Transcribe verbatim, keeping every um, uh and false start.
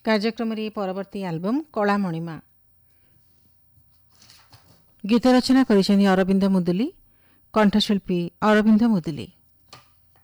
कार्यक्रम परवर्ती आलबम कलामणिमा गीत रचना कर अरविंद मुदुली कंठशिल्पी अरविंद मुदुली।